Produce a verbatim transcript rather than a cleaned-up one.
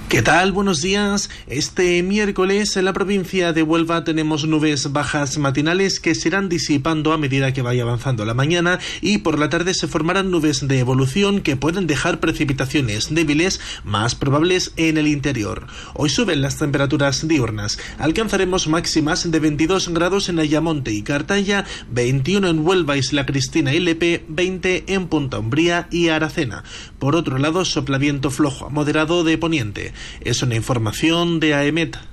¿Qué tal? Buenos días. Este miércoles en la provincia de Huelva tenemos nubes bajas matinales que se irán disipando a medida que vaya avanzando la mañana, y por la tarde se formarán nubes de evolución que pueden dejar precipitaciones débiles más probables en el interior. Hoy suben las temperaturas diurnas. Alcanzaremos máximas de veintidós grados en Ayamonte y Cartaya, veintiuno en Huelva, Isla Cristina y Lepe, veinte en Punta Umbría y Aracena. Por otro lado, sopla viento flojo a moderado de poniente. Es una información de AEMET.